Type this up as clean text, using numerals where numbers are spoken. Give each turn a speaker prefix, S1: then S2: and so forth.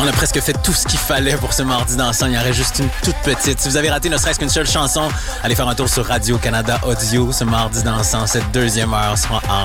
S1: On a presque fait tout ce qu'il fallait pour ce mardi dansant. Il y en aurait juste une toute petite. Si vous avez raté ne serait-ce qu'une seule chanson, allez faire un tour sur Radio-Canada Audio. Ce mardi dansant, cette deuxième heure sera en